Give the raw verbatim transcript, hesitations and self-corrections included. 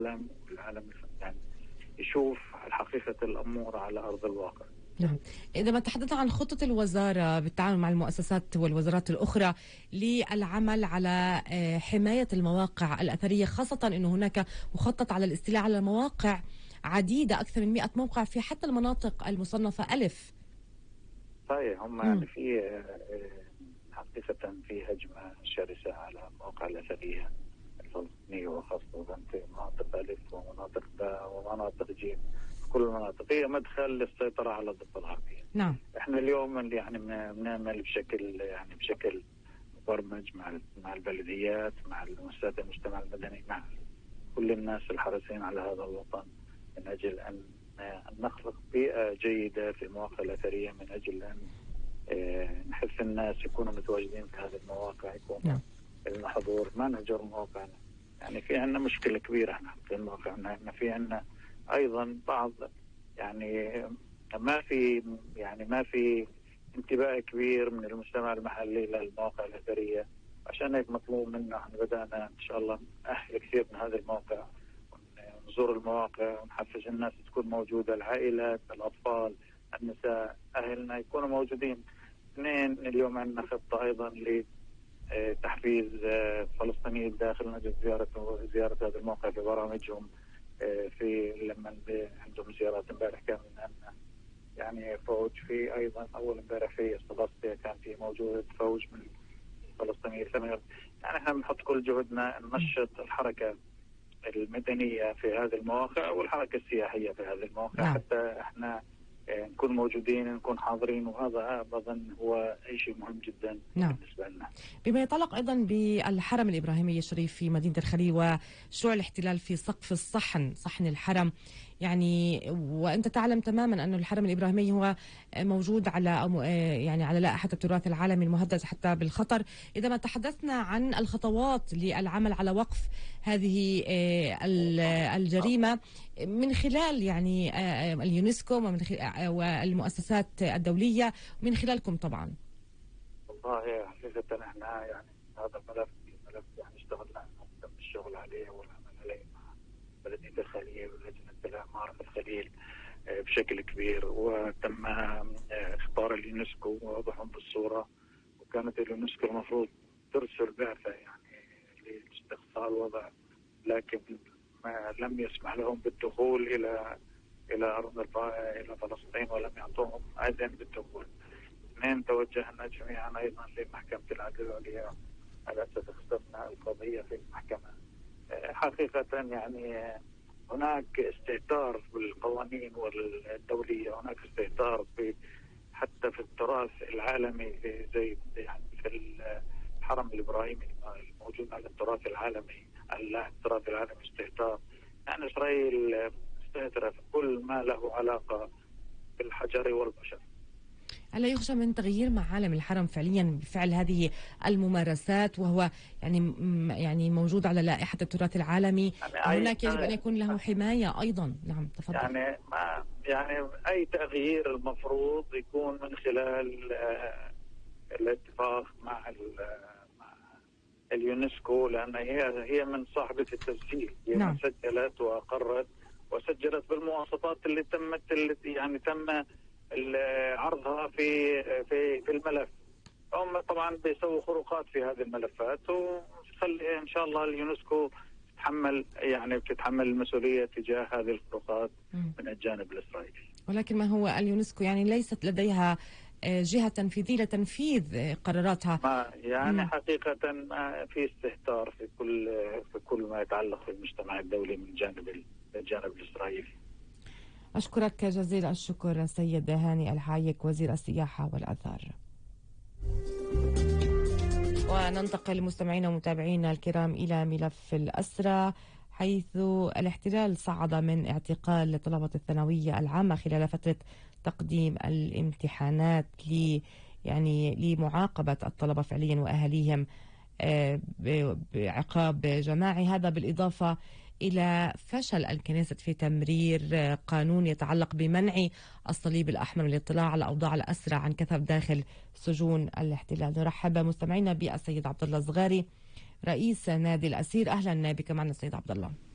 العالم والعالم يعني يشوف حقيقة الأمور على أرض الواقع. نعم. إذا ما تحدثنا عن خطة الوزارة بالتعاون مع المؤسسات والوزارات الأخرى للعمل على حماية المواقع الأثرية، خاصة أنه هناك مخطط على الاستيلاء على مواقع عديدة، أكثر من مئة موقع في حتى المناطق المصنفة ألف. صحيح، هم يعني في حقيقة في هجمة شرسة على المواقع الأثرية الفلسطينية، وخاصة في مناطق ألف ومناطق باء ومناطق جيم. كل المناطق هي مدخل للسيطرة على الضفة الغربية. نعم. احنا اليوم اللي يعني بنعمل بشكل يعني بشكل مبرمج مع مع البلديات، مع مؤسسات المجتمع المدني، مع كل الناس الحريصين على هذا الوطن، من أجل أن نخلق بيئة جيدة في المواقع الأثرية، من أجل أن نحث الناس يكونوا متواجدين في هذه المواقع، يكونوا نعم. لنا حضور، ما نهجر مواقعنا. يعني في عندنا مشكلة كبيرة احنا في مواقعنا، احنا في عندنا أيضا بعض يعني ما في يعني ما في انتباه كبير من المجتمع المحلي للمواقع الأثرية. عشان هيك مطلوب منا، احنا بدأنا إن شاء الله نأهل كثير من هذه المواقع، ونزور المواقع ونحفز الناس تكون موجودة، العائلات، الأطفال، النساء، أهلنا يكونوا موجودين. اثنين، اليوم عندنا خطة أيضا لتحفيز فلسطينيين داخل نجد زيارة زيارة هذا الموقع في برامجهم. في لما عندهم زيارات، امبارح كان عندنا يعني فوج في ايضا اول امبارح في سباسطيا كان في موجود فوج من فلسطينيين. يعني احنا بنحط كل جهدنا ننشط الحركه المدنيه في هذه المواقع والحركه السياحيه في هذه المواقع. نعم. حتى احنا نكون موجودين، نكون حاضرين، وهذا بظن هو أي شيء مهم جدا. نعم. بالنسبة لنا. بما يتعلق أيضا بالحرم الإبراهيمي الشريف في مدينة الخليل وشروع الاحتلال في سقف الصحن صحن الحرم، يعني وأنت تعلم تماما أن الحرم الإبراهيمي هو موجود على يعني على لائحة التراث العالمي المهدد حتى بالخطر. إذا ما تحدثنا عن الخطوات للعمل على وقف هذه الجريمة من خلال يعني اليونسكو ومن والمؤسسات الدولية ومن خلالكم طبعا. والله حقيقة احنا يعني هذا الملف ملف يعني اشتغلنا تم الشغل عليه والعمل عليه مع بلدية الخليل ولجنة الإعمار في الخليل بشكل كبير، وتم اختار اليونسكو ووضعهم بالصورة، وكانت اليونسكو المفروض ترسل بعثة يعني لاستئصال وضع، لكن ما لم يسمح لهم بالدخول إلى إلى أرض إلى فلسطين ولم يعطوهم إذن بالدخول. اثنين، توجهنا جميعا أيضا لمحكمة العدل العليا على أساس اخترنا القضية في المحكمة. حقيقة يعني هناك استهتار بالقوانين والدولية، هناك استهتار في حتى في التراث العالمي في زي يعني في الحرم الإبراهيمي الموجود على التراث العالمي، على التراث العالمي استهتار. يعني إسرائيل مستهترة في كل ما له علاقة بالحجر والبشر. ألا يخشى من تغيير معالم الحرم فعليا بفعل هذه الممارسات، وهو يعني يعني موجود على لائحة التراث العالمي، يعني وهناك يجب أن يكون له حماية أيضا؟ نعم تفضل. يعني ما يعني أي تغيير المفروض يكون من خلال آه الاتفاق مع مع اليونسكو، لأن هي هي من صاحبة التسجيل، هي نعم. من سجلت وأقرت وسجلت بالمواصفات اللي تمت اللي يعني تم عرضها في في في الملف. هم طبعا بيسووا خروقات في هذه الملفات، وخلي ان شاء الله اليونسكو تتحمل يعني بتتحمل المسؤوليه تجاه هذه الخروقات من الجانب الاسرائيلي. ولكن ما هو اليونسكو يعني ليست لديها جهه تنفيذيه لتنفيذ قراراتها. ما يعني م. حقيقه ما في استهتار في كل في كل ما يتعلق بالمجتمع الدولي من جانب الجانب الاسرائيلي. أشكرك جزيل الشكر سيد هاني الحايك وزير السياحة والآثار. وننتقل مستمعينا ومتابعينا الكرام إلى ملف الأسرى، حيث الاحتلال صعد من اعتقال طلبة الثانوية العامة خلال فترة تقديم الامتحانات ل يعني لمعاقبة الطلبة فعليا وأهاليهم بعقاب جماعي. هذا بالإضافة إلى فشل الكنيسة في تمرير قانون يتعلق بمنع الصليب الأحمر من الاطلاع على أوضاع الأسرى عن كثب داخل سجون الاحتلال. نرحب مستمعينا بالسيد عبد الله الصغاري رئيس نادي الأسير. أهلا بك معنا السيد عبد الله.